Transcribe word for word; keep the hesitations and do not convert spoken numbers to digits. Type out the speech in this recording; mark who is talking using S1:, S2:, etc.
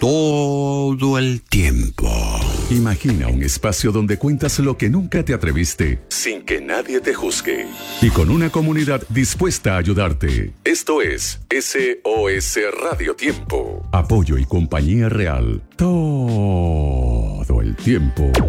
S1: todo el tiempo.
S2: Imagina un espacio donde cuentas lo que nunca te atreviste, sin que nadie te juzgue. Y con una comunidad dispuesta a ayudarte. Esto es S O S Radio Tiempo. Apoyo y compañía real. Todo el tiempo.